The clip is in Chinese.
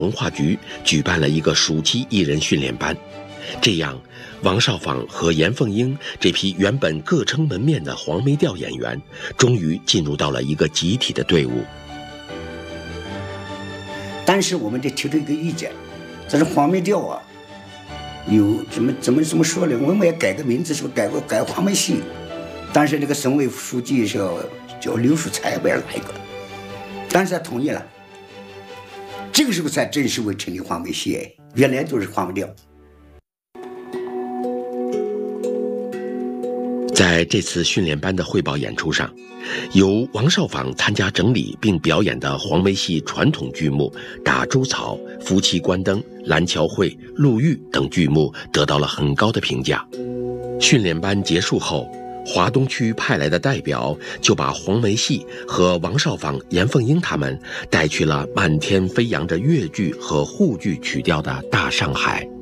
文化局举办了一个暑期艺人训练班，这样王少舫和严凤英这批原本各撑门面的黄梅调演员，终于进入到了一个集体的队伍。 但是我们得提出一个意见，这是黄梅调啊，有怎么说呢？我们也改个名字，是改黄梅戏。但是那个省委书记是叫刘树才，不知道哪一个，但是他同意了。这个时候才正式为成立黄梅戏，原来都是黄梅调。 在这次训练班的汇报演出上，由王少舫参加整理并表演的黄梅戏传统剧目《打猪草》《夫妻关灯》《蓝桥会》《陆玉》等剧目得到了很高的评价。训练班结束后，华东区派来的代表就把黄梅戏和王少舫、严凤英他们带去了漫天飞扬着粤剧和沪剧曲调的大上海。